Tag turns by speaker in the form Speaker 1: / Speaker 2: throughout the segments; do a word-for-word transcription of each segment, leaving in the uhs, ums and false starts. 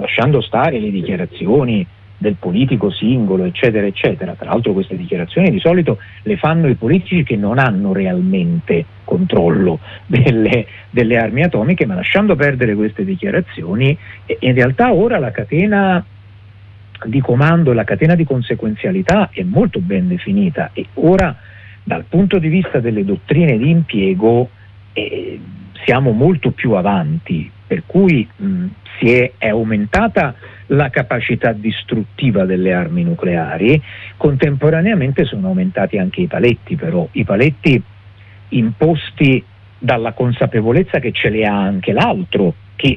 Speaker 1: lasciando stare le dichiarazioni del politico singolo, eccetera, eccetera. Tra l'altro queste dichiarazioni di solito le fanno i politici che non hanno realmente controllo delle, delle armi atomiche, ma lasciando perdere queste dichiarazioni, in realtà ora la catena di comando, la catena di conseguenzialità è molto ben definita, e ora dal punto di vista delle dottrine di impiego eh, siamo molto più avanti, per cui mh, si è, è aumentata la capacità distruttiva delle armi nucleari, contemporaneamente sono aumentati anche i paletti, però i paletti imposti dalla consapevolezza che ce li ha anche l'altro, che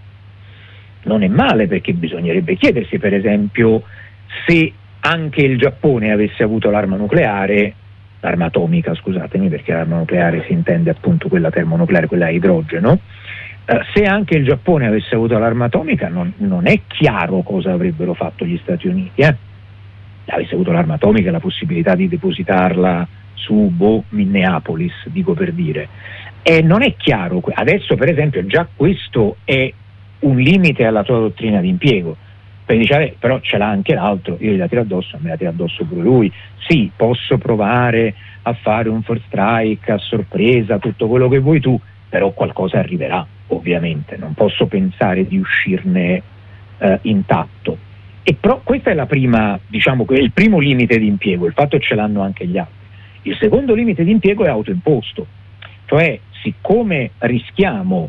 Speaker 1: non è male, perché bisognerebbe chiedersi, per esempio, se anche il Giappone avesse avuto l'arma nucleare, l'arma atomica, scusatemi, perché l'arma nucleare si intende appunto quella termonucleare, quella a idrogeno. Uh, se anche il Giappone avesse avuto l'arma atomica, non, non è chiaro cosa avrebbero fatto gli Stati Uniti. Eh? Avesse avuto l'arma atomica e la possibilità di depositarla su boh, Minneapolis, dico per dire. E non è chiaro. Adesso, per esempio, già questo è un limite alla tua dottrina di impiego. Perché dice, vabbè, però ce l'ha anche l'altro, io gli la tiro addosso, me la tiro addosso pure lui. Sì, posso provare a fare un first strike a sorpresa, tutto quello che vuoi tu, però qualcosa arriverà, ovviamente, non posso pensare di uscirne eh, intatto. E però questa è la prima, diciamo, il primo limite di impiego, il fatto che ce l'hanno anche gli altri. Il secondo limite di impiego è autoimposto, cioè siccome rischiamo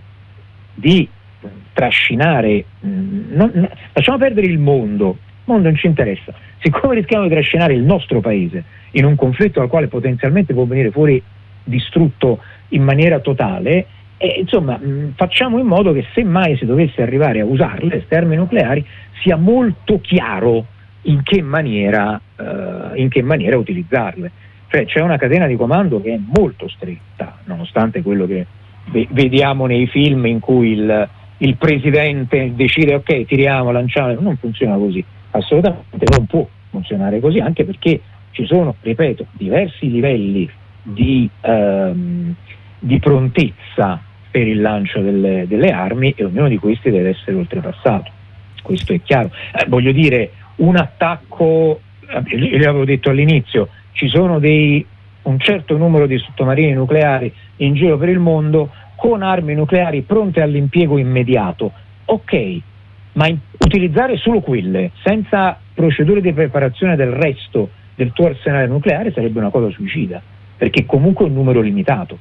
Speaker 1: di trascinare, mh, non, no, lasciamo perdere il mondo, il mondo non ci interessa, siccome rischiamo di trascinare il nostro paese in un conflitto dal quale potenzialmente può venire fuori distrutto in maniera totale, e insomma mh, facciamo in modo che se mai si dovesse arrivare a usarle, queste armi nucleari, sia molto chiaro in che maniera uh, in che maniera utilizzarle. Cioè c'è una catena di comando che è molto stretta, nonostante quello che ve- vediamo nei film in cui il, il presidente decide ok, tiriamo, lanciamo, non funziona così, assolutamente non può funzionare così, anche perché ci sono, ripeto, diversi livelli di, ehm, di prontezza per il lancio delle, delle armi, e ognuno di questi deve essere oltrepassato, questo è chiaro. Eh, voglio dire, un attacco, eh, l'avevo detto all'inizio, ci sono dei, un certo numero di sottomarini nucleari in giro per il mondo con armi nucleari pronte all'impiego immediato, ok, ma in, utilizzare solo quelle senza procedure di preparazione del resto del tuo arsenale nucleare sarebbe una cosa suicida, perché comunque è un numero limitato.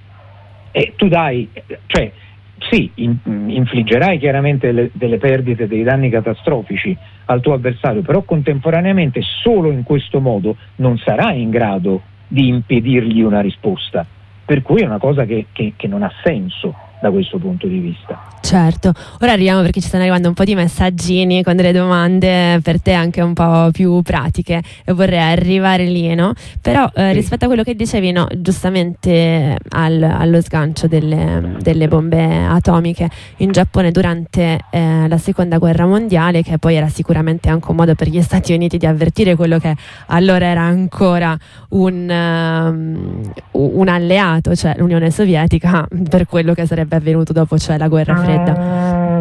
Speaker 1: E tu dai, cioè sì, in, infliggerai chiaramente le, delle perdite, dei danni catastrofici al tuo avversario, però contemporaneamente solo in questo modo non sarai in grado di impedirgli una risposta, per cui è una cosa che, che, che non ha senso da questo punto di vista.
Speaker 2: Certo, ora arriviamo, perché ci stanno arrivando un po' di messaggini con delle domande per te anche un po' più pratiche e vorrei arrivare lì, no? Però eh, sì. Rispetto a quello che dicevi, no, giustamente al, allo sgancio delle, delle bombe atomiche in Giappone durante eh, la seconda guerra mondiale, che poi era sicuramente anche un modo per gli Stati Uniti di avvertire quello che allora era ancora un, um, un alleato, cioè l'Unione Sovietica, per quello che sarebbe avvenuto dopo, cioè la guerra fredda. Uh,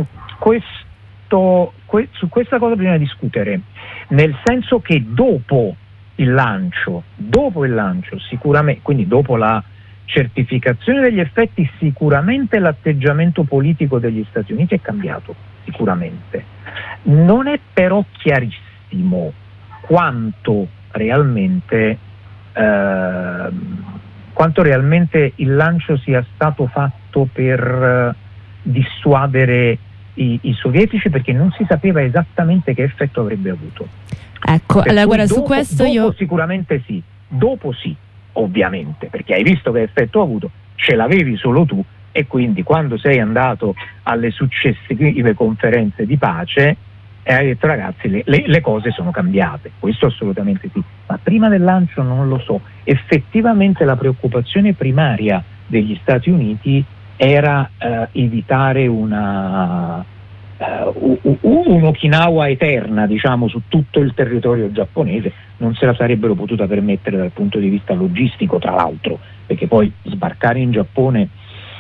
Speaker 1: questo, que- su questa cosa bisogna discutere, nel senso che dopo il lancio, dopo il lancio sicuramente, quindi dopo la certificazione degli effetti, sicuramente l'atteggiamento politico degli Stati Uniti è cambiato, sicuramente. Non è però chiarissimo quanto realmente eh, quanto realmente il lancio sia stato fatto per uh, dissuadere i, i sovietici, perché non si sapeva esattamente che effetto avrebbe avuto.
Speaker 2: Ecco,
Speaker 1: per
Speaker 2: allora guarda,
Speaker 1: dopo,
Speaker 2: su questo
Speaker 1: dopo
Speaker 2: io
Speaker 1: sicuramente sì, dopo sì, ovviamente, perché hai visto che effetto ha avuto, ce l'avevi solo tu, e quindi quando sei andato alle successive conferenze di pace e hai detto ragazzi le, le, le cose sono cambiate, questo assolutamente sì, ma prima del lancio non lo so. Effettivamente la preoccupazione primaria degli Stati Uniti era uh, evitare una uh, un'Okinawa eterna, diciamo, su tutto il territorio giapponese. Non se la sarebbero potuta permettere dal punto di vista logistico, tra l'altro, perché poi sbarcare in Giappone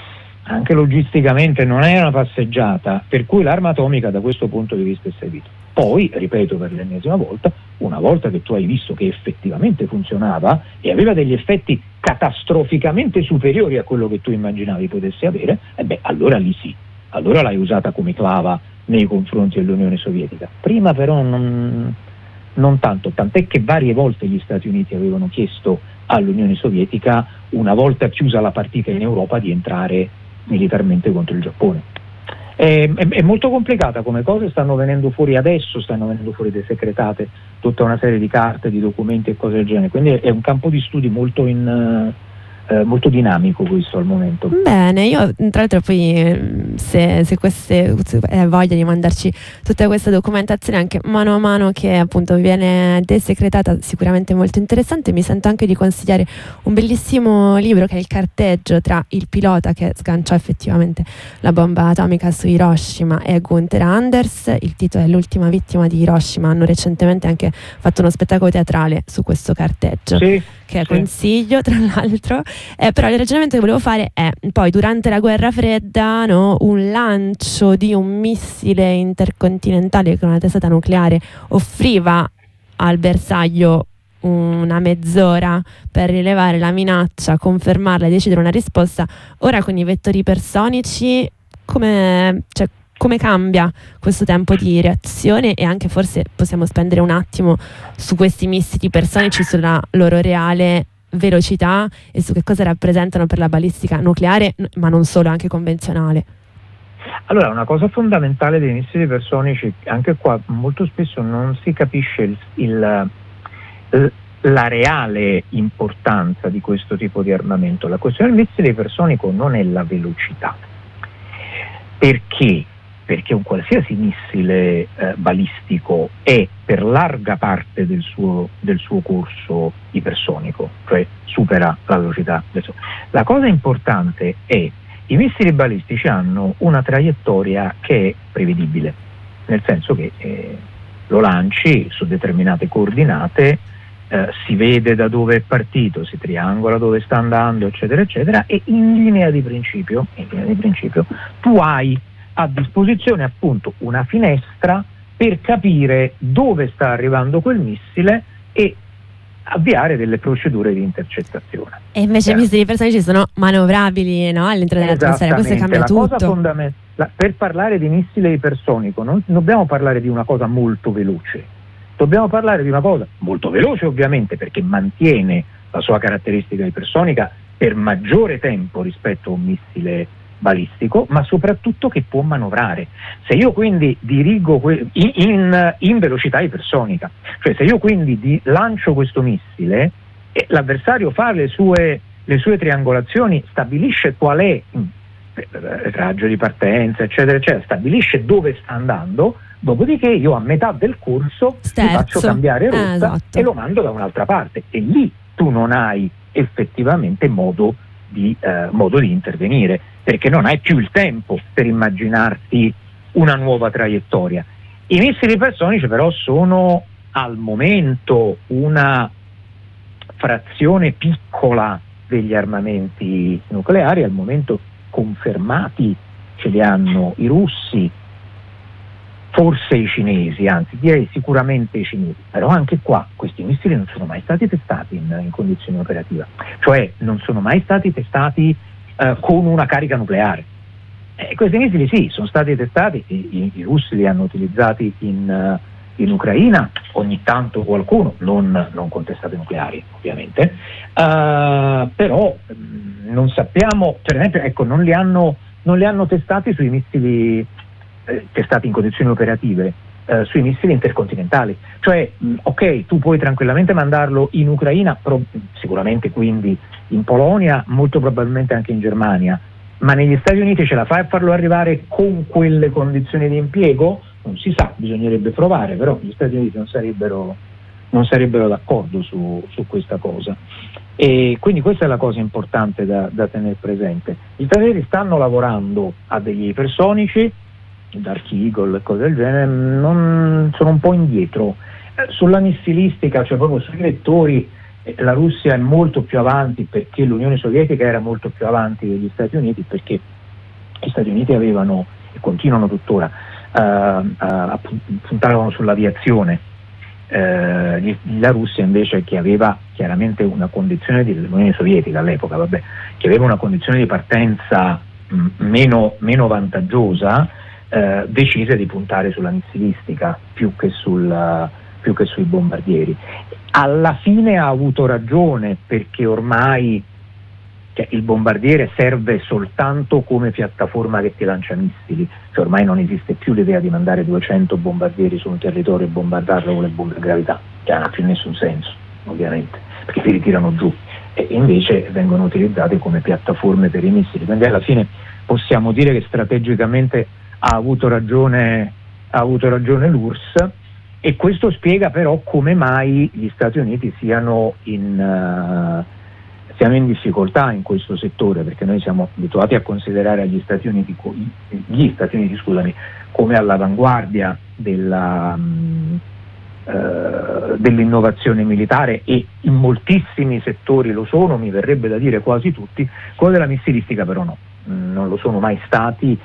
Speaker 1: anche logisticamente non è una passeggiata, per cui l'arma atomica da questo punto di vista è servita. Poi, ripeto per l'ennesima volta, una volta che tu hai visto che effettivamente funzionava e aveva degli effetti catastroficamente superiori a quello che tu immaginavi potesse avere, e beh, allora lì sì, allora l'hai usata come clava nei confronti dell'Unione Sovietica. Prima però non, non tanto, tant'è che varie volte gli Stati Uniti avevano chiesto all'Unione Sovietica, una volta chiusa la partita in Europa, di entrare militarmente contro il Giappone. È, è, è molto complicata come cosa, stanno venendo fuori adesso, stanno venendo fuori desecretate tutta una serie di carte, di documenti e cose del genere, quindi è un campo di studi molto in... Eh, molto dinamico questo al momento.
Speaker 2: Bene, io tra l'altro poi se, se queste se hai voglia di mandarci tutta questa documentazione anche mano a mano che appunto viene desecretata, sicuramente molto interessante. Mi sento anche di consigliare un bellissimo libro che è Il carteggio tra il pilota che sganciò effettivamente la bomba atomica su Hiroshima e Gunther Anders. Il titolo è L'ultima vittima di Hiroshima. Hanno recentemente anche fatto uno spettacolo teatrale su questo carteggio,
Speaker 1: sì,
Speaker 2: che
Speaker 1: sì.
Speaker 2: consiglio tra l'altro. Eh, però il ragionamento che volevo fare è poi durante la guerra fredda, no, un lancio di un missile intercontinentale con una testata nucleare offriva al bersaglio una mezz'ora per rilevare la minaccia, confermarla e decidere una risposta. Ora con i vettori ipersonici come, cioè, come cambia questo tempo di reazione, e anche forse possiamo spendere un attimo su questi missili ipersonici, sulla loro reale velocità e su che cosa rappresentano per la balistica nucleare, ma non solo, anche convenzionale.
Speaker 1: Allora, una cosa fondamentale dei missili ipersonici, anche qua molto spesso non si capisce il, il, la reale importanza di questo tipo di armamento. La questione del missile ipersonico non è la velocità. Perché? Perché un qualsiasi missile eh, balistico è per larga parte del suo, del suo corso ipersonico, cioè supera la velocità del suo. La cosa importante è i missili balistici hanno una traiettoria che è prevedibile, nel senso che eh, lo lanci su determinate coordinate, eh, si vede da dove è partito, si triangola dove sta andando, eccetera, eccetera, e in linea di principio, in linea di principio tu hai a disposizione appunto una finestra per capire dove sta arrivando quel missile e avviare delle procedure di intercettazione.
Speaker 2: E invece i missili ipersonici sono manovrabili, no? All'interno dell'atmosfera, questo cambia
Speaker 1: la
Speaker 2: tutto.
Speaker 1: Cosa fondament- la, per parlare di missile ipersonico non dobbiamo parlare di una cosa molto veloce, dobbiamo parlare di una cosa molto veloce ovviamente, perché mantiene la sua caratteristica ipersonica per maggiore tempo rispetto a un missile balistico, ma soprattutto che può manovrare. Se io quindi dirigo que- in, in, in velocità ipersonica, cioè se io quindi di, lancio questo missile e l'avversario fa le sue, le sue triangolazioni, stabilisce qual è il raggio di partenza, eccetera, eccetera, stabilisce dove sta andando, dopodiché io a metà del corso
Speaker 2: Sterzo.
Speaker 1: Ti faccio cambiare rotta,
Speaker 2: ah, esatto.
Speaker 1: e lo mando da un'altra parte, e lì tu non hai effettivamente modo di, eh, modo di intervenire, perché non hai più il tempo per immaginarti una nuova traiettoria. I missili ipersonici però sono al momento una frazione piccola degli armamenti nucleari, al momento confermati ce li hanno i russi, forse i cinesi, anzi direi sicuramente i cinesi, però anche qua questi missili non sono mai stati testati in, in condizioni operative, cioè non sono mai stati testati Uh, con una carica nucleare. E questi missili sì, sono stati testati, i, i, i russi li hanno utilizzati in, uh, in Ucraina, ogni tanto qualcuno, non, non con testate nucleari ovviamente, uh, però mh, non sappiamo, per esempio, ecco, non li hanno, non li hanno testati sui missili eh, testati in condizioni operative, eh, sui missili intercontinentali, cioè mh, ok, tu puoi tranquillamente mandarlo in Ucraina, pro- sicuramente quindi in Polonia, molto probabilmente anche in Germania, ma negli Stati Uniti ce la fai a farlo arrivare con quelle condizioni di impiego? Non si sa, bisognerebbe provare, però gli Stati Uniti non sarebbero, non sarebbero d'accordo su, su questa cosa. E quindi questa è la cosa importante da, da tenere presente. Gli Stati Uniti stanno lavorando a degli ipersonici, Dark Eagle e cose del genere, non, sono un po' indietro. Eh, sulla missilistica, cioè proprio sui vettori, la Russia è molto più avanti perché l'Unione Sovietica era molto più avanti degli Stati Uniti, perché gli Stati Uniti avevano, e continuano tuttora, uh, uh, puntavano sull'aviazione, uh, la Russia invece, che aveva chiaramente una condizione di, l'Unione Sovietica all'epoca, vabbè, che aveva una condizione di partenza mh, meno, meno vantaggiosa, uh, decise di puntare sulla missilistica più che, sul, uh, più che sui bombardieri. Alla fine ha avuto ragione, perché ormai Cioè, il bombardiere serve soltanto come piattaforma che ti lancia missili, cioè ormai non esiste più l'idea di mandare duecento bombardieri su un territorio e bombardarlo con le bombe a gravità, che non ha più nessun senso, ovviamente, perché ti ritirano giù, e invece vengono utilizzati come piattaforme per i missili. Quindi alla fine possiamo dire che strategicamente ha avuto ragione, ha avuto ragione l'U R S S, e questo spiega però come mai gli Stati Uniti siano in... Uh, siamo in difficoltà in questo settore, perché noi siamo abituati a considerare gli Stati Uniti, gli Stati Uniti scusami, come all'avanguardia della, mh, uh, dell'innovazione militare, e in moltissimi settori lo sono, mi verrebbe da dire quasi tutti. Quello della missilistica però no, mh, non lo sono mai stati,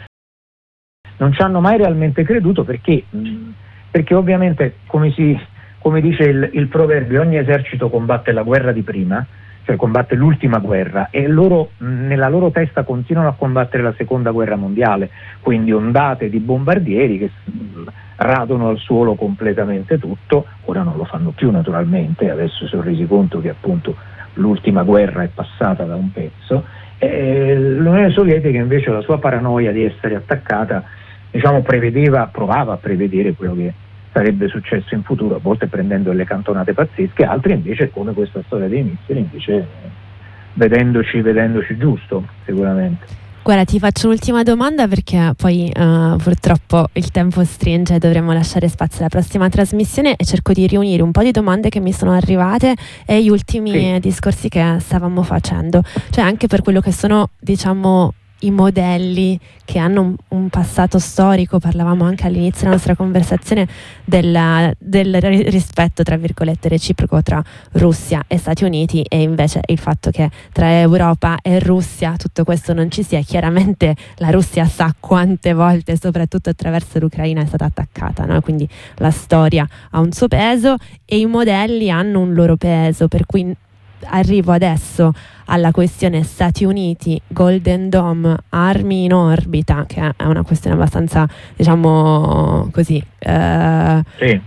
Speaker 1: non ci hanno mai realmente creduto, perché, mh, perché ovviamente, come, si, come dice il, il proverbio, ogni esercito combatte la guerra di prima, cioè combatte l'ultima guerra, e loro nella loro testa continuano a combattere la seconda guerra mondiale, quindi ondate di bombardieri che radono al suolo completamente tutto. Ora non lo fanno più naturalmente, adesso si sono resi conto che appunto l'ultima guerra è passata da un pezzo, e l'Unione Sovietica invece, la sua paranoia di essere attaccata, diciamo, prevedeva, provava a prevedere quello che sarebbe successo in futuro, a volte prendendo delle cantonate pazzesche, altri invece, come questa storia dei missili, invece vedendoci, vedendoci giusto, sicuramente.
Speaker 2: Guarda, ti faccio un'ultima domanda, perché poi uh, purtroppo il tempo stringe e dovremo lasciare spazio alla prossima trasmissione, e cerco di riunire un po' di domande che mi sono arrivate e gli ultimi sì. discorsi che stavamo facendo, cioè anche per quello che sono, diciamo, i modelli che hanno un, un passato storico. Parlavamo anche all'inizio della nostra conversazione della, del rispetto, tra virgolette, reciproco tra Russia e Stati Uniti, e invece il fatto che tra Europa e Russia tutto questo non ci sia. Chiaramente la Russia sa quante volte, soprattutto attraverso l'Ucraina, è stata attaccata, no? Quindi la storia ha un suo peso e i modelli hanno un loro peso, per cui arrivo adesso alla questione Stati Uniti, Golden Dome, armi in orbita, che è una questione abbastanza, diciamo così, eh, sì.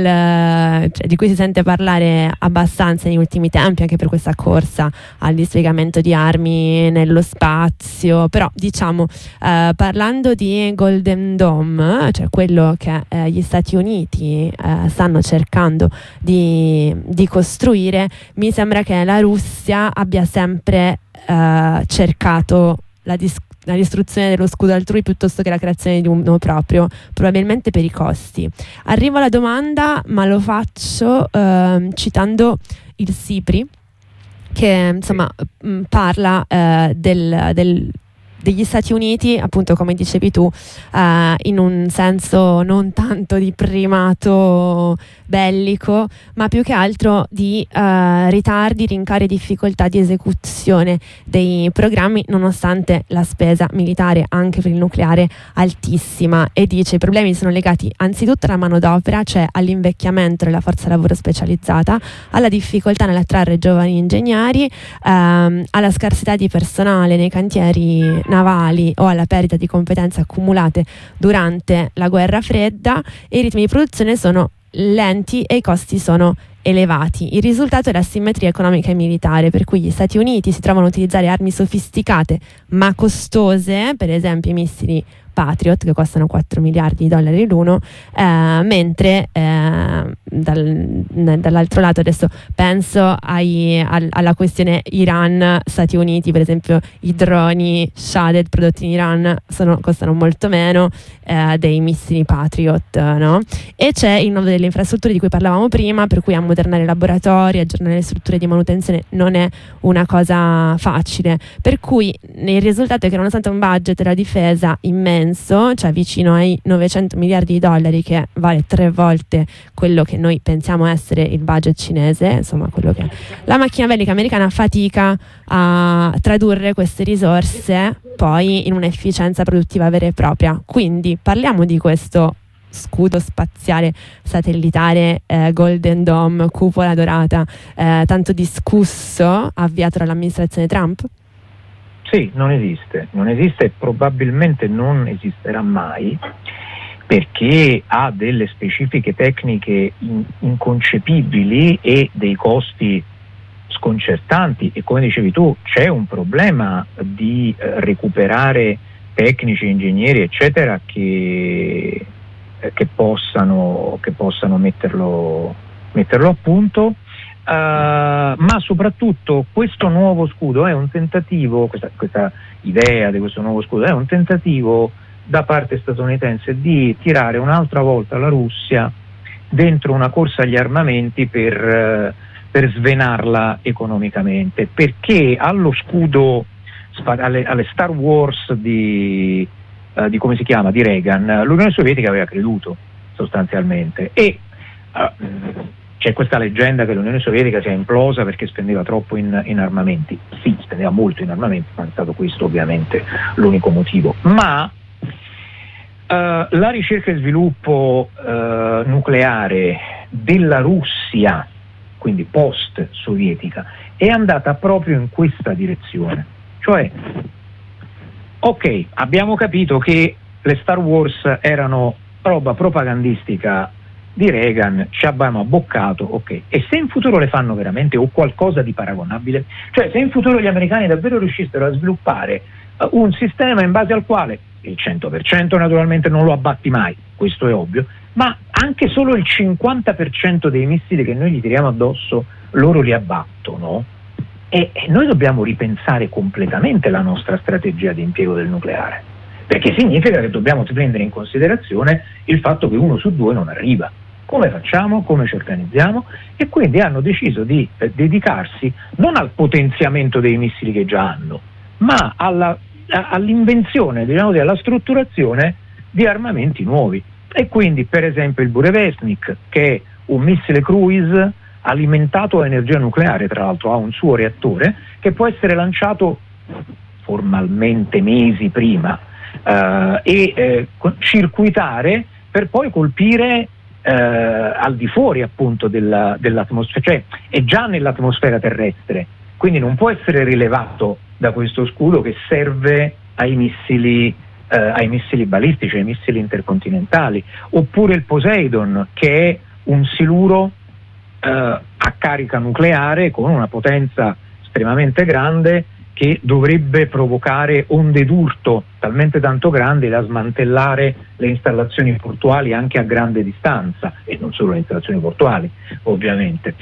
Speaker 2: al, cioè, di cui si sente parlare abbastanza negli ultimi tempi, anche per questa corsa al dispiegamento di armi nello spazio. Però diciamo, eh, parlando di Golden Dome, cioè quello che eh, gli Stati Uniti eh, stanno cercando di, di costruire, mi sembra che la Russia abbia sempre sempre uh, cercato la, dis- la distruzione dello scudo altrui piuttosto che la creazione di uno proprio, probabilmente per i costi. Arrivo alla domanda, ma lo faccio uh, citando il SIPRI, che insomma mh, parla uh, del, del degli Stati Uniti, appunto come dicevi tu, eh, in un senso non tanto di primato bellico, ma più che altro di eh, ritardi, rincari e difficoltà di esecuzione dei programmi, nonostante la spesa militare anche per il nucleare altissima. E dice: i problemi sono legati anzitutto alla manodopera, cioè all'invecchiamento della forza lavoro specializzata, alla difficoltà nell'attrarre giovani ingegneri, ehm, alla scarsità di personale nei cantieri navali o alla perdita di competenze accumulate durante la guerra fredda, e i ritmi di produzione sono lenti e i costi sono elevati. Il risultato è l'asimmetria economica e militare, per cui gli Stati Uniti si trovano a utilizzare armi sofisticate ma costose, per esempio i missili Patriot, che costano quattro miliardi di dollari l'uno, eh, mentre eh, dal, dall'altro lato adesso penso ai, al, alla questione Iran-Stati Uniti, per esempio i droni Shahed prodotti in Iran sono, costano molto meno eh, dei missili Patriot, no? E c'è il nodo delle infrastrutture di cui parlavamo prima, per cui ammodernare i laboratori, aggiornare le strutture di manutenzione non è una cosa facile, per cui il risultato è che nonostante un budget della difesa immenso, cioè vicino ai novecento miliardi di dollari, che vale tre volte quello che noi pensiamo essere il budget cinese, insomma quello che la macchina bellica americana fatica a tradurre queste risorse poi in un'efficienza produttiva vera e propria. Quindi parliamo di questo scudo spaziale satellitare eh, Golden Dome, cupola dorata, eh, tanto discusso, avviato dall'amministrazione Trump?
Speaker 1: Sì, non esiste, non esiste e probabilmente non esisterà mai, perché ha delle specifiche tecniche in, inconcepibili e dei costi sconcertanti, e come dicevi tu c'è un problema di eh, recuperare tecnici, ingegneri eccetera che Che possano, che possano metterlo, metterlo a punto, uh, ma soprattutto questo nuovo scudo è un tentativo, questa, questa idea di questo nuovo scudo è un tentativo da parte statunitense di tirare un'altra volta la Russia dentro una corsa agli armamenti per, uh, per svenarla economicamente, perché allo scudo, alle, alle Star Wars di Uh, di come si chiama, di Reagan, l'Unione Sovietica aveva creduto sostanzialmente, e uh, c'è questa leggenda che l'Unione Sovietica sia implosa perché spendeva troppo in, in armamenti. Sì, spendeva molto in armamenti, ma è stato questo ovviamente l'unico motivo, ma uh, la ricerca e sviluppo uh, nucleare della Russia, quindi post sovietica, è andata proprio in questa direzione, cioè ok, abbiamo capito che le Star Wars erano roba propagandistica di Reagan, ci abbiamo abboccato, ok, e se in futuro le fanno veramente o qualcosa di paragonabile, cioè se in futuro gli americani davvero riuscissero a sviluppare uh, un sistema in base al quale il cento per cento naturalmente non lo abbatti mai, questo è ovvio, ma anche solo il cinquanta per cento dei missili che noi gli tiriamo addosso loro li abbattono, e noi dobbiamo ripensare completamente la nostra strategia di impiego del nucleare, perché significa che dobbiamo prendere in considerazione il fatto che uno su due non arriva. Come facciamo? Come ci organizziamo? E quindi hanno deciso di eh, dedicarsi non al potenziamento dei missili che già hanno, ma alla, a, all'invenzione, diciamo, alla strutturazione di armamenti nuovi. E quindi per esempio il Burevestnik, che è un missile cruise alimentato a energia nucleare, tra l'altro ha un suo reattore che può essere lanciato formalmente mesi prima eh, e eh, circuitare per poi colpire eh, al di fuori appunto della, dell'atmosfera, cioè è già nell'atmosfera terrestre, quindi non può essere rilevato da questo scudo che serve ai missili eh, ai missili balistici, ai missili intercontinentali, oppure il Poseidon, che è un siluro Uh, a carica nucleare con una potenza estremamente grande che dovrebbe provocare onde d'urto talmente tanto grandi da smantellare le installazioni portuali anche a grande distanza, e non solo le installazioni portuali ovviamente.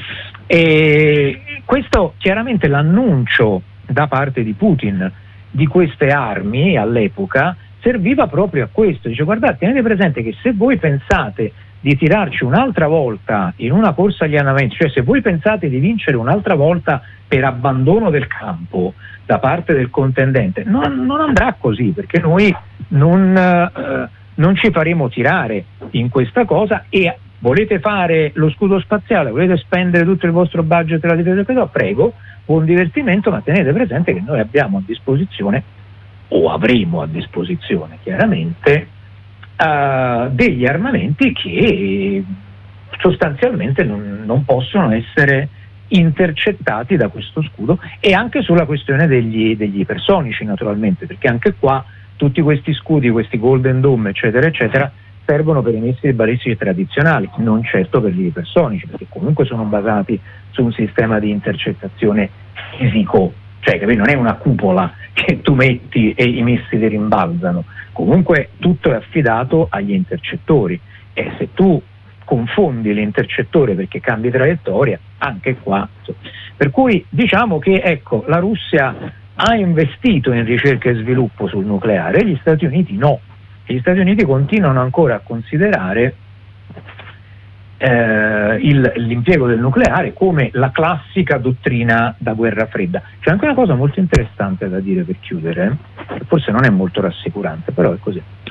Speaker 1: E questo chiaramente l'annuncio da parte di Putin di queste armi all'epoca serviva proprio a questo, dice: guardate, tenete presente che se voi pensate di tirarci un'altra volta in una corsa agli armamenti, cioè se voi pensate di vincere un'altra volta per abbandono del campo da parte del contendente, non, non andrà così, perché noi non, eh, non ci faremo tirare in questa cosa. E volete fare lo scudo spaziale, volete spendere tutto il vostro budget della difesa, prego, buon divertimento, ma tenete presente che noi abbiamo a disposizione, o avremo a disposizione chiaramente, Uh, degli armamenti che sostanzialmente non, non possono essere intercettati da questo scudo, e anche sulla questione degli, degli ipersonici naturalmente, perché anche qua tutti questi scudi, questi Golden Dome eccetera eccetera servono per i missili balistici tradizionali, non certo per gli ipersonici, perché comunque sono basati su un sistema di intercettazione fisico, cioè capito? Non è una cupola che tu metti e i missili rimbalzano, comunque tutto è affidato agli intercettori, e se tu confondi l'intercettore perché cambi traiettoria, anche qua. Per cui diciamo che ecco, la Russia ha investito in ricerca e sviluppo sul nucleare, gli Stati Uniti no, e gli Stati Uniti continuano ancora a considerare Eh, il, l'impiego del nucleare come la classica dottrina da guerra fredda. C'è anche una cosa molto interessante da dire per chiudere, eh? Forse non è molto rassicurante, però è così.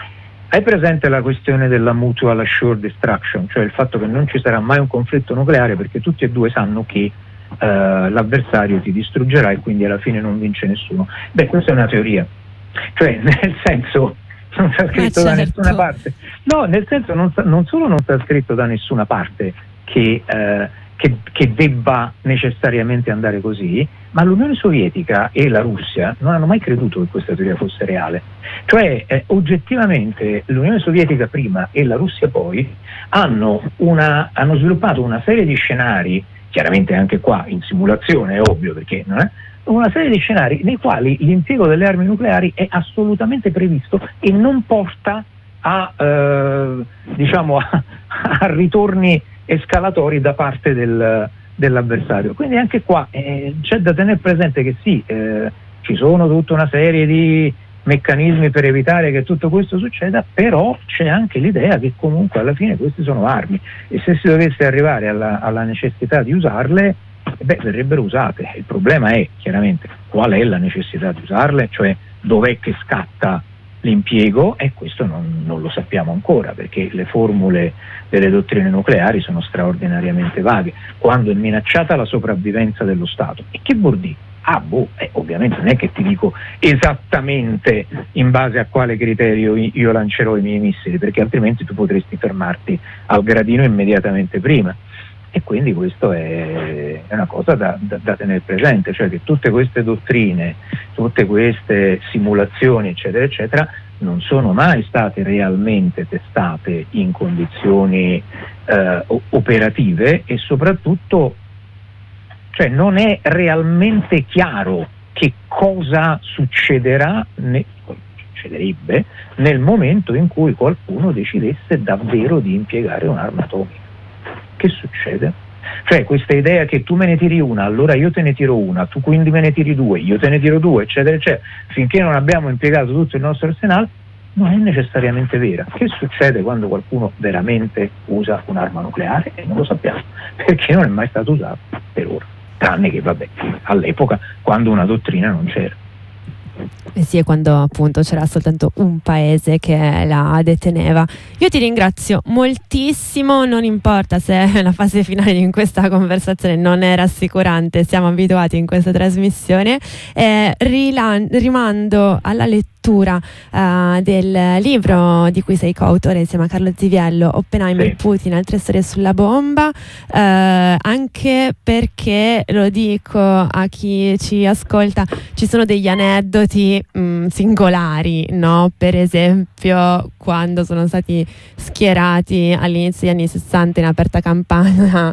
Speaker 1: Hai presente la questione della mutual assured destruction, cioè il fatto che non ci sarà mai un conflitto nucleare perché tutti e due sanno che uh, l'avversario ti distruggerà e quindi alla fine non vince nessuno? Beh, questa è una teoria, cioè nel senso non sta scritto
Speaker 2: certo.
Speaker 1: da nessuna parte, no, nel senso non, non solo non sta scritto da nessuna parte che, uh, che, che debba necessariamente andare così, ma l'Unione Sovietica e la Russia non hanno mai creduto che questa teoria fosse reale. Cioè eh, oggettivamente l'Unione Sovietica prima e la Russia poi hanno, una, hanno sviluppato una serie di scenari, chiaramente anche qua in simulazione, è ovvio perché non è, una serie di scenari nei quali l'impiego delle armi nucleari è assolutamente previsto e non porta a, eh, diciamo, a, a ritorni escalatori da parte del dell'avversario. Quindi anche qua eh, c'è da tenere presente che sì, eh, ci sono tutta una serie di meccanismi per evitare che tutto questo succeda, però c'è anche l'idea che comunque alla fine queste sono armi e se si dovesse arrivare alla, alla necessità di usarle, beh, verrebbero usate. Il problema è chiaramente qual è la necessità di usarle, cioè dov'è che scatta l'impiego, e questo non, non lo sappiamo ancora perché le formule delle dottrine nucleari sono straordinariamente vaghe. Quando è minacciata la sopravvivenza dello Stato, e che vuol dire? Ah, boh, eh, ovviamente non è che ti dico esattamente in base a quale criterio io lancerò i miei missili, perché altrimenti tu potresti fermarti al gradino immediatamente prima. E quindi questo è, è una cosa da, da, da tenere presente, cioè che tutte queste dottrine, tutte queste simulazioni eccetera eccetera non sono mai state realmente testate in condizioni eh, operative e soprattutto cioè non è realmente chiaro che cosa succederà, ne, succederebbe nel momento in cui qualcuno decidesse davvero di impiegare un'arma atomica. Che succede? Cioè questa idea che tu me ne tiri una, allora io te ne tiro una, tu quindi me ne tiri due, io te ne tiro due, eccetera, eccetera, finché non abbiamo impiegato tutto il nostro arsenale, non è necessariamente vera. Che succede quando qualcuno veramente usa un'arma nucleare? E non lo sappiamo, perché non è mai stato usato per ora, tranne che, vabbè, all'epoca quando una dottrina non c'era.
Speaker 2: Eh sì, quando appunto c'era soltanto un paese che la deteneva. Io ti ringrazio moltissimo, non importa se la fase finale di questa conversazione non è rassicurante, siamo abituati in questa trasmissione, eh, rilan- rimando alla lettura uh, del libro di cui sei coautore insieme a Carlo Ziviello, Oppenheimer, sì. Putin, altre storie sulla bomba, uh, anche perché, lo dico a chi ci ascolta, ci sono degli aneddoti mh, singolari, no? Per esempio quando sono stati schierati all'inizio degli anni sessanta in aperta campagna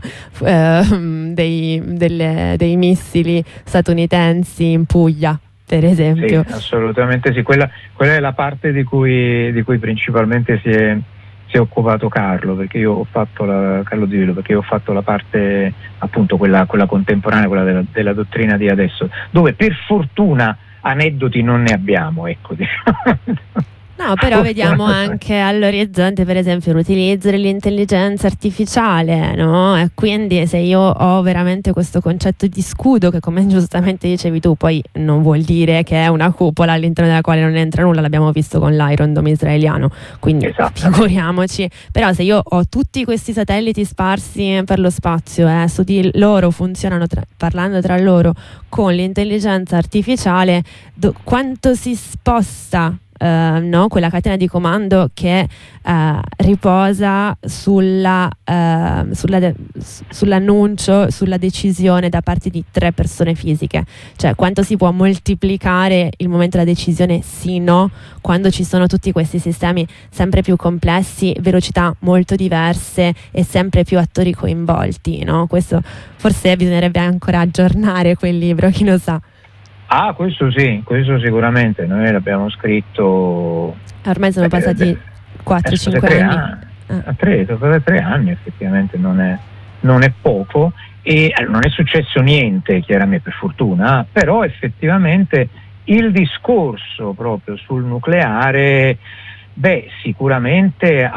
Speaker 2: uh, dei, delle, dei missili statunitensi in Puglia, per esempio.
Speaker 1: Sì, assolutamente sì, quella, quella è la parte di cui, di cui principalmente si è, si è occupato Carlo, perché io ho fatto la, Carlo Ziviello, perché io ho fatto la parte appunto quella, quella contemporanea, quella della, della dottrina di adesso, dove per fortuna aneddoti non ne abbiamo, ecco, diciamo.
Speaker 2: No, però vediamo anche all'orizzonte per esempio l'utilizzo dell'intelligenza artificiale, no? E quindi se io ho veramente questo concetto di scudo che, come giustamente dicevi tu, poi non vuol dire che è una cupola all'interno della quale non entra nulla, l'abbiamo visto con l'Iron Dome israeliano, quindi esatto. Figuriamoci. Però se io ho tutti questi satelliti sparsi per lo spazio e eh, su di loro funzionano tra, parlando tra loro con l'intelligenza artificiale, do, quanto si sposta Uh, no? quella catena di comando che uh, riposa sulla, uh, sulla de- sull'annuncio, sulla decisione da parte di tre persone fisiche, cioè quanto si può moltiplicare il momento della decisione sì no quando ci sono tutti questi sistemi sempre più complessi, velocità molto diverse e sempre più attori coinvolti, no? Questo forse bisognerebbe ancora aggiornare quel libro, chi lo sa.
Speaker 1: Ah, questo sì, questo sicuramente, noi l'abbiamo scritto.
Speaker 2: Ormai sono passati quattro cinque
Speaker 1: tre
Speaker 2: anni.
Speaker 1: anni. Ah. Tre, sono tre anni, effettivamente non è, non è poco, e non è successo niente, chiaramente, per fortuna, però effettivamente il discorso proprio sul nucleare, beh, sicuramente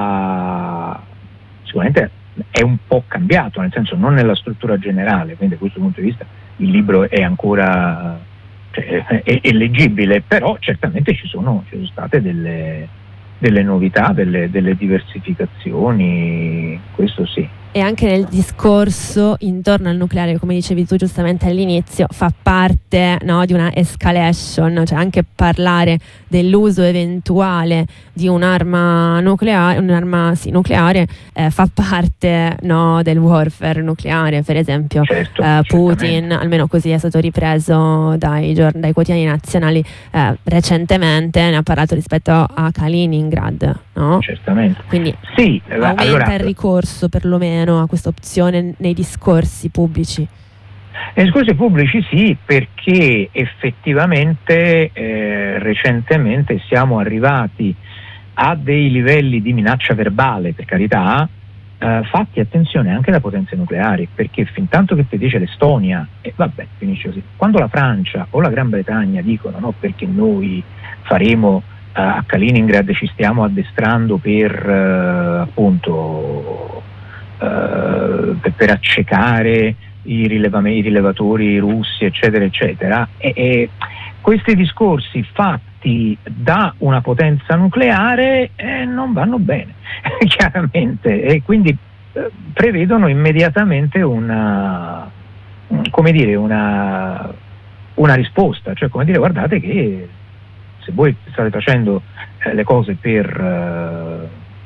Speaker 1: ha sicuramente è un po' cambiato, nel senso non nella struttura generale, quindi da questo punto di vista il libro è ancora cioè, è, è leggibile, però certamente ci sono, ci sono state delle, delle novità, delle, delle diversificazioni, questo sì.
Speaker 2: E anche nel discorso intorno al nucleare, come dicevi tu giustamente all'inizio, fa parte, no, di una escalation, cioè anche parlare dell'uso eventuale di un'arma nucleare, un'arma sì, nucleare eh, fa parte, no, del warfare nucleare, per esempio.
Speaker 1: Certo,
Speaker 2: eh, Putin, almeno così è stato ripreso dai, giorn- dai quotidiani nazionali eh, recentemente, ne ha parlato rispetto a Kaliningrad, no?
Speaker 1: Certamente.
Speaker 2: Quindi
Speaker 1: sì,
Speaker 2: aumenta
Speaker 1: allora,
Speaker 2: il ricorso perlomeno a questa opzione nei discorsi pubblici.
Speaker 1: Nei discorsi pubblici sì, perché effettivamente eh, recentemente siamo arrivati a dei livelli di minaccia verbale, per carità, eh, fatti, attenzione, anche da potenze nucleari, perché fin tanto che ti dice l'Estonia, e vabbè, finisce così. Quando la Francia o la Gran Bretagna dicono no, perché noi faremo eh, a Kaliningrad, ci stiamo addestrando per eh, appunto Uh, per, per accecare i, rilevami, i rilevatori russi, eccetera, eccetera. E, e questi discorsi fatti da una potenza nucleare eh, non vanno bene, chiaramente, e quindi eh, prevedono immediatamente una, come dire, una, una risposta, cioè come dire, guardate che se voi state facendo eh, le cose per eh,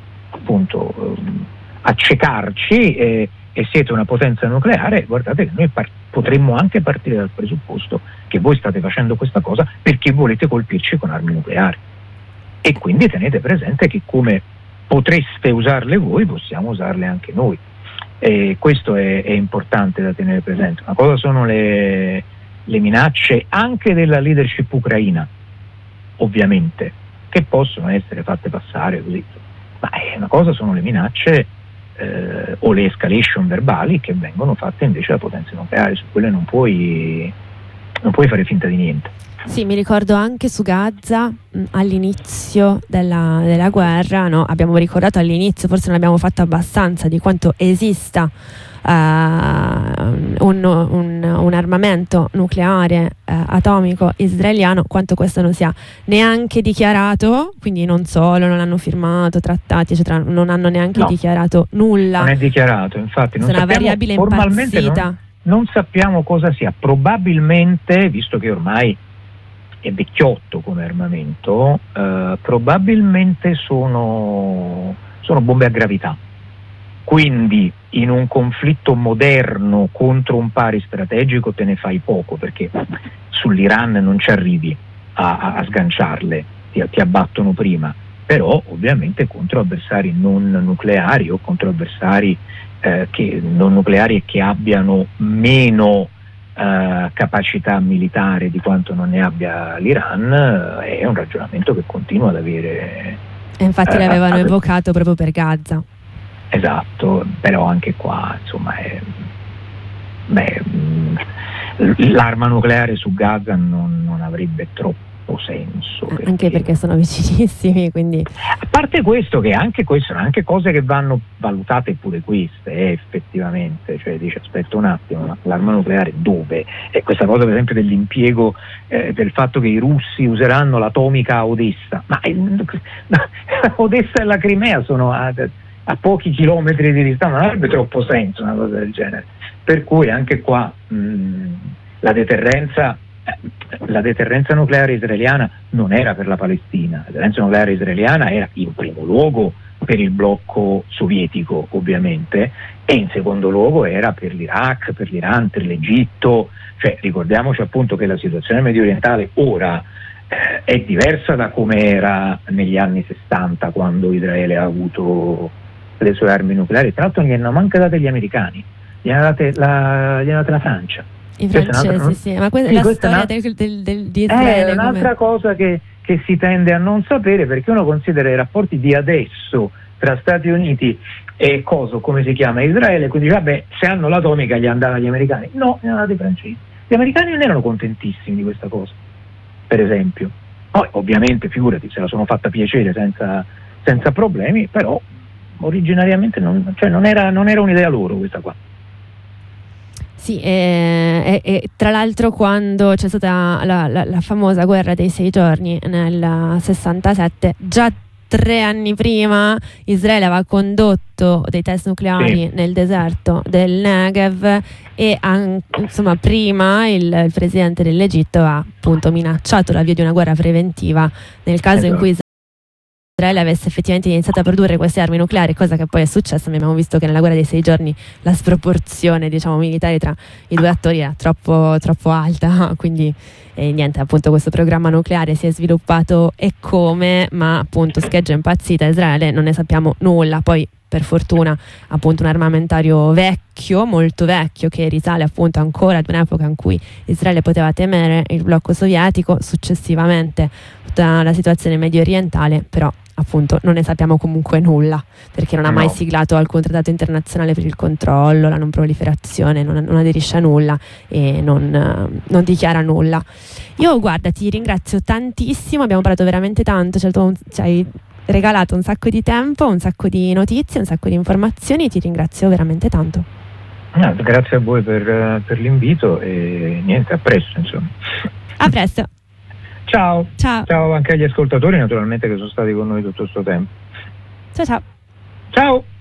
Speaker 1: appunto eh, accecarci eh, e siete una potenza nucleare, guardate che noi par- potremmo anche partire dal presupposto che voi state facendo questa cosa perché volete colpirci con armi nucleari, e quindi tenete presente che come potreste usarle voi possiamo usarle anche noi, e questo è, è importante da tenere presente. Una cosa sono le, le minacce anche della leadership ucraina, ovviamente, che possono essere fatte passare così, ma una cosa sono le minacce Eh, o le escalation verbali che vengono fatte invece da potenze nucleari. Su quelle non puoi non puoi fare finta di niente.
Speaker 2: Sì, mi ricordo anche su Gaza mh, all'inizio della, della guerra, no? Abbiamo ricordato all'inizio, forse non abbiamo fatto abbastanza, di quanto esista uh, un, un, un armamento nucleare uh, atomico israeliano, quanto questo non sia neanche dichiarato, quindi non solo non hanno firmato trattati, eccetera, non hanno neanche
Speaker 1: no,
Speaker 2: dichiarato nulla.
Speaker 1: Non è dichiarato, infatti non
Speaker 2: una
Speaker 1: sappiamo,
Speaker 2: variabile
Speaker 1: formalmente
Speaker 2: impazzita.
Speaker 1: Non, non sappiamo cosa sia, probabilmente, visto che ormai è vecchiotto come armamento, eh, probabilmente sono, sono bombe a gravità. Quindi in un conflitto moderno contro un pari strategico te ne fai poco, perché sull'Iran non ci arrivi a, a, a sganciarle, ti, ti abbattono prima, però ovviamente contro avversari non nucleari o contro avversari eh, che, non nucleari e che abbiano meno Uh, capacità militare di quanto non ne abbia l'Iran, uh, è un ragionamento che continua ad avere.
Speaker 2: E infatti
Speaker 1: uh,
Speaker 2: l'avevano
Speaker 1: ad...
Speaker 2: evocato proprio per Gaza.
Speaker 1: Esatto, però anche qua insomma è, beh, l'arma nucleare su Gaza non, non avrebbe troppo senso.
Speaker 2: Eh, perché... Anche perché sono vicinissimi, quindi.
Speaker 1: A parte questo, che anche questo sono anche cose che vanno valutate pure queste, eh, effettivamente, cioè dice aspetta un attimo, ma l'arma nucleare dove? E questa cosa per esempio dell'impiego, eh, del fatto che i russi useranno l'atomica a Odessa, ma eh, Odessa e la Crimea sono a, a pochi chilometri di distanza, non avrebbe troppo senso una cosa del genere, per cui anche qua mh, la deterrenza La deterrenza nucleare israeliana non era per la Palestina, la deterrenza nucleare israeliana era in primo luogo per il blocco sovietico ovviamente, e in secondo luogo era per l'Iraq, per l'Iran, per l'Egitto, cioè ricordiamoci appunto che la situazione medio orientale ora eh, è diversa da come era negli anni sessanta, quando Israele ha avuto le sue armi nucleari. Tra l'altro non gli hanno manco date gli americani, gli hanno date la, gli hanno date la Francia.
Speaker 2: I francesi, sì, ma questa
Speaker 1: sì,
Speaker 2: è la
Speaker 1: questa
Speaker 2: storia
Speaker 1: è una,
Speaker 2: del, del, del, di Israele.
Speaker 1: È un'altra come... cosa che, che si tende a non sapere, perché uno considera i rapporti di adesso tra Stati Uniti e coso, come si chiama, Israele, quindi dice, vabbè, se hanno l'atomica gli andava agli americani. No, gli andava ai francesi. Gli americani non erano contentissimi di questa cosa, per esempio. Poi ovviamente, figurati, se la sono fatta piacere senza, senza problemi, però originariamente non, cioè non, era, non era un'idea loro questa qua.
Speaker 2: Sì, e, e, e tra l'altro quando c'è stata la, la, la famosa guerra dei sei giorni nel sessantasette, già tre anni prima Israele aveva condotto dei test nucleari sì. nel deserto del Negev e an- insomma prima il, il presidente dell'Egitto ha appunto minacciato l'avvio di una guerra preventiva nel caso esatto. in cui Israele avesse effettivamente iniziato a produrre queste armi nucleari, cosa che poi è successa. Abbiamo visto che nella guerra dei sei giorni la sproporzione, diciamo, militare tra i due attori era troppo, troppo alta, quindi e niente, appunto questo programma nucleare si è sviluppato e come, ma appunto scheggia impazzita Israele, non ne sappiamo nulla. Poi per fortuna appunto un armamentario vecchio, molto vecchio, che risale appunto ancora ad un'epoca in cui Israele poteva temere il blocco sovietico, successivamente tutta la situazione medio orientale, però appunto non ne sappiamo comunque nulla, perché non ha mai no. siglato alcun trattato internazionale per il controllo, la non proliferazione, non, non aderisce a nulla e non, non dichiara nulla. Io guarda, ti ringrazio tantissimo, abbiamo parlato veramente tanto, cioè, tu ci hai regalato un sacco di tempo, un sacco di notizie, un sacco di informazioni, ti ringrazio veramente tanto.
Speaker 1: No, grazie a voi per, per l'invito e niente, a presto insomma.
Speaker 2: A presto.
Speaker 1: Ciao.
Speaker 2: Ciao.
Speaker 1: Ciao anche agli ascoltatori naturalmente che sono stati con noi tutto questo tempo.
Speaker 2: Ciao ciao.
Speaker 1: Ciao.